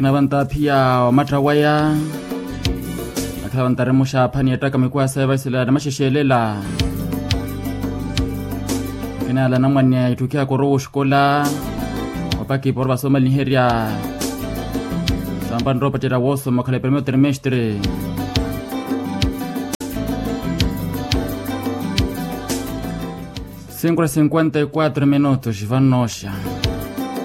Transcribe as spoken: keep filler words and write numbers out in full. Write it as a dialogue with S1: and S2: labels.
S1: kina banta pia matrawaya akala banta remusha pani ataka mikuwa sasa sila na masheshelela kina la namanya itukia koro shkola wapaki porba soma Nigeria sampan ropa tira woso makale primer trimestre cinco e cinquenta e quatro minutos, Vanosha.